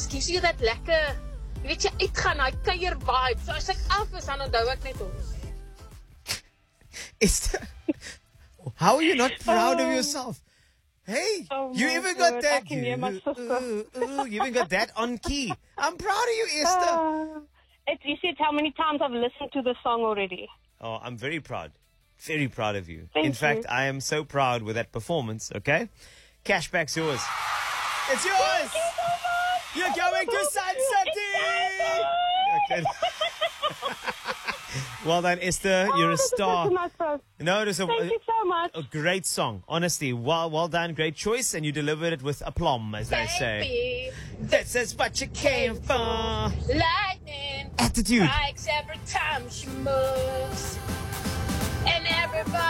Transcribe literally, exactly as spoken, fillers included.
just gives you that lekker, weet jy, uitgaan, daai kuier vibe. So as ek af is, dan onthou ek net ons. Esther, how are you not proud of yourself? Hey, Oh you my even got God, that. I can hear my You, sister. ooh, ooh, you even got that on key. I'm proud of you, Esther. Uh, it's, you said how many times I've listened to the song already. Oh, I'm very proud. Very proud of you. Thank In fact, you. I am so proud with that performance, okay? Cashback's yours. It's yours! Thank you so much. You're going to Sun City! Okay. Well done, Esther. You're Oh, a this is star. such a nice song. No, it was a, Thank you so much. a great song. Honestly, well, well done. Great choice. And you delivered it with aplomb, as they say. Baby, This is what you came for. lightning Attitude. strikes every time she moves. And everybody